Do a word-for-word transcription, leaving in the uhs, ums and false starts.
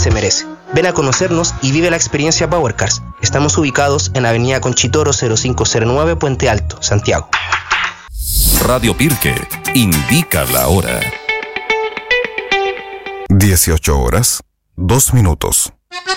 se merece. Ven a conocernos y vive la experiencia Power Cars. Estamos ubicados en Avenida Conchitoro cero cinco cero nueve, Puente Alto, Santiago. Radio Pirque indica la hora. dieciocho horas, dos minutos.